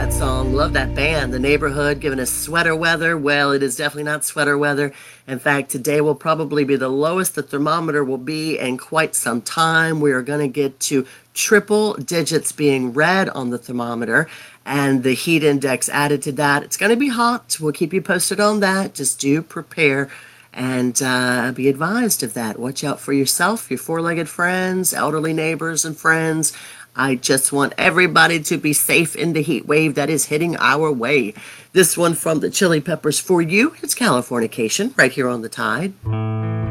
that song. Love that band. The Neighborhood giving us sweater weather. Well, it is definitely not sweater weather. In fact, today will probably be the lowest the thermometer will be in quite some time. We are going to get to triple digits being red on the thermometer and the heat index added to that. It's going to be hot. We'll keep you posted on that. Just do prepare and be advised of that. Watch out for yourself, your four-legged friends, elderly neighbors and friends. I just want everybody to be safe in the heat wave that is hitting our way. This one from the Chili Peppers for you. It's Californication right here on the Tide.